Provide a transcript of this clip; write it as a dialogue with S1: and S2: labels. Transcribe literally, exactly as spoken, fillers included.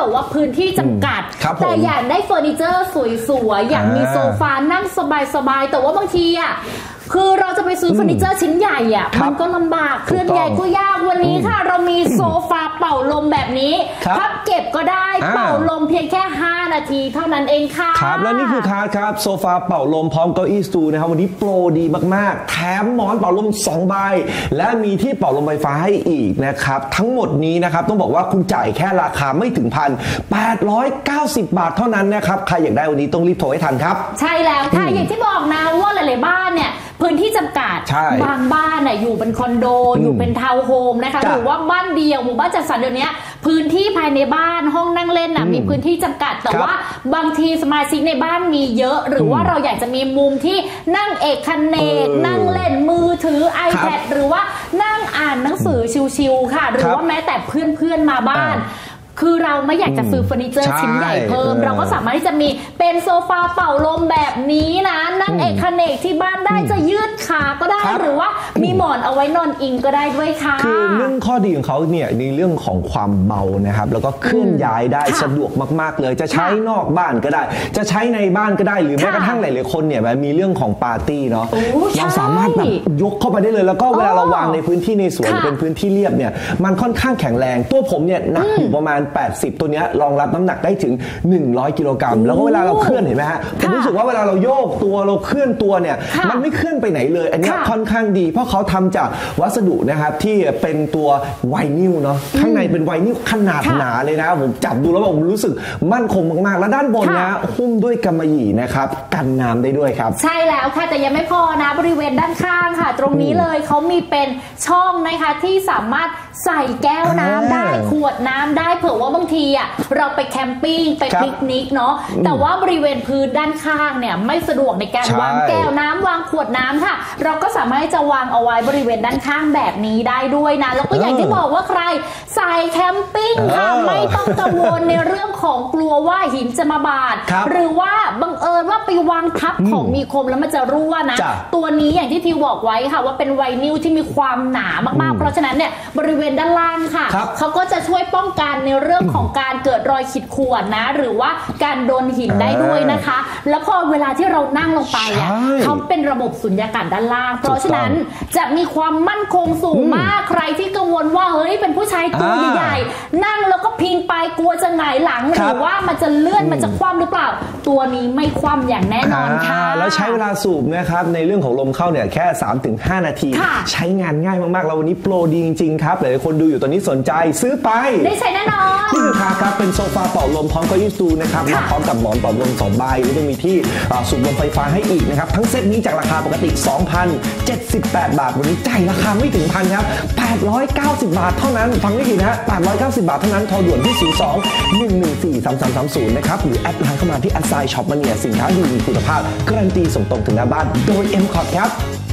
S1: แบบว่าพื้นที่จำกัดแต่อยากได้เฟอร์นิเจอร์สวยๆอยากมีโซฟานั่งสบายๆแต่ว่าบางทีอ่ะคือเราจะไปซื้อเฟอร์นิเจอร์ชิ้นใหญ่อ่ะมันก็ลำบากเคลื่อนย้ายก็ยากวันนี้ค่ะเรามีโซฟาเป่าลมแบบนี้พับเก็บก็ได้เป่าลมเพียงแค่ห้านาทีเท่านั้นเองค่ะ
S2: ครับและนี่คือทาร์ตครับโซฟาเป่าลมพร้อมเก้าอี้สตูนะครับวันนี้โปรดีมากๆแถมหมอนเป่าลมสองใบและมีที่เป่าลมไฟฟ้าให้อีกนะครับทั้งหมดนี้นะครับต้องบอกว่าคุณจ่ายแค่ราคาไม่ถึงพันแปดร้อยเก้าสิบบาทเท่านั้นนะครับใครอยากได้วันนี้ต้องรีบโทรให้ทันครับ
S1: ใช่แล้วค่ะอย่างที่บอกนะว่าหลายๆบ้านเนี่ยพื้นที่จำกัดบางบ้านน่ะอยู่เป็นคอนโดอยู่เป็นทาวน์โฮมนะคะหรือว่าบ้านเดียวหมู่บ้านจัดสรรเดี๋ยวนี้พื้นที่ภายในบ้านห้องนั่งเล่นน่ะมีพื้นที่จำกัดแต่ว่าบางทีสมาชิกในบ้านมีเยอะหรือว่าเราอยากจะมีมุมที่นั่งเอกเนกนั่งเล่นมือถือ iPad หรือว่านั่งอ่านหนังสือชิวๆค่ะหรือว่าแม้แต่เพื่อนๆมาบ้านคือเราไม่อยากจะซื้อเฟอร์นิเจอร์ชิ้นใหญ่เพิ่มเราก็สามารถที่จะมีเป็นโซฟาเป่าลมแบบนี้นะนั่งเอกเนกที่บ้านได้จะยืดขาก็ได้หรือว่ามีหมอนเอาไว้นอนอิงก็ได้ด้วยค่ะ
S2: คือเรื่องข้อดีของเขาเนี่ยในเรื่องของความเบานะครับแล้วก็เคลื่อนย้ายได้สะดวกมากๆเลยจะใช้นอกบ้านก็ได้จะใช้ในบ้านก็ได้หรือแม้กระทั่งหลายๆคนเนี่ยมีเรื่องของปาร์ตี้เนาะเราสามารถแบบยกเข้าไปได้เลยแล้วก็เวลาเราวางในพื้นที่ในสวนเป็นพื้นที่เรียบเนี่ยมันค่อนข้างแข็งแรงตัวผมเนี่ยหนักอยู่ประมาณแปดสิบตัวนี้รองรับน้ำหนักได้ถึงหนึ่งร้อยกิโลกรัมแล้วก็เวลาเราเคลื่อนเห็นไหมฮะผมรู้สึกว่าเวลาเราโยกตัวเราเคลื่อนตัวเนี่ยมันไม่เคลื่อนไปไหนเลยอันนี้ค่อนข้างดีเพราะเขาทำจากวัสดุนะครับที่เป็นตัวไวนิลเนาะข้างในเป็นไวนิลขนาดหนาเลยนะผมจับดูแล้วผมรู้สึกมั่นคงมากๆแล้วด้านบนนะหุ้มด้วยกำมะหยี่นะครับกันน้ำได้ด้วยครับ
S1: ใช่แล้วค่ะแต่ยังไม่พอนะบริเวณด้านข้างค่ะตรงนี้เลยเขามีเป็นช่องนะคะที่สามารถใส่แก้วน้ำได้ขวดน้ำได้เผื่อว่าบางทีอ่ะเราไปแคมปิ้งไปปิกนิกเนาะแต่ว่าบริเวณพื้นด้านข้างเนี่ยไม่สะดวกในการวางแก้วน้ำวางขวดน้ำค่ะเราก็สามารถจะวางเอาไว้บริเวณด้านข้างแบบนี้ได้ด้วยนะแล้วก็อย่างที่บอกว่าใครใส่แคมปิ้งค่ะไม่ต้องกังวลในเรื่องของกลัวว่าหินจะมาบาดหรือว่าบังเอิญว่าไปวางทับของมีคมแล้วมันจะรั่วนะตัวนี้อย่างที่ทิวบอกไว้ค่ะว่าเป็นไวนิลที่มีความหนามากๆเพราะฉะนั้นเนี่ยบริเวณด้านล่างค่ะเขาก็จะช่วยป้องกันในเรื่องของการเกิดรอยขีดข่วนนะหรือว่าการโดนหินได้ด้วยนะคะแล้วพอเวลาที่เรานั่งลงไปอ่ะเขาเป็นระบบสุญญากาศด้านล่างเพราะฉะนั้นจะมีความมั่นคงสูงมากใครที่กังวลว่าเฮ้ยเป็นผู้ชายตัวใหญ่นั่งแล้วก็พิงไปกลัวจะหงายหลังหรือว่ามันจะเลื่อนมันจะคว่ำหรือเปล่าตัวนี้ไม่คว่ำอย่างแน่นอนค่ะ
S2: แล้วใช้เวลาสูบนะครับในเรื่องของลมเข้าเนี่ยแค่ สามถึงห้า นาทีใช้งานง่ายมากๆแล้ววันนี้โปรดีจริงๆครับหลายคนดูอยู่ตอนนี้สนใจซื้อไป
S1: ได้ใช้แน่นอน
S2: นี่คือครับเป็นโซฟาเป่าลมพร้อมเก้าอี้สตูนะครับมาพร้อมกับหมอนเป่าลมสองใบแล้วยังมีที่สูบลมไฟฟ้าให้อีกนะครับทั้งเซตนี้จากราคาปกติ สองพันเจ็ดสิบแปด บาทวันนี้จ่ายราคาไม่ถึงพันครับแปดร้อยเก้าสิบบาทเท่านั้นฟังไม่ผิดนะแปดร้อยเก้าสิบบาทเท่านั้นโทรด่วนที่ศูนย์ สอง หนึ่ง หนึ่ง สี่ สาม สาม สาม ศูนย์นะครับหรือแอดไลน์เข้ามาที่แอดไซน์ช็อปมาเนียสินค้าดีมีคุณภาพการันตีส่งตรงถึงหน้าบ้านโดย เอ็ม คอร์ด ครับ